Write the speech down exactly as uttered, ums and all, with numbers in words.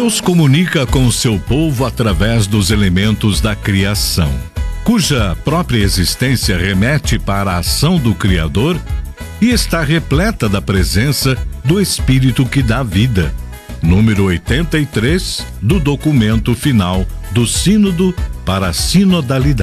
Deus comunica com o seu povo através dos elementos da criação, cuja própria existência remete para a ação do Criador e está repleta da presença do Espírito que dá vida. Número oitenta e três do documento final do Sínodo para a Sinodalidade.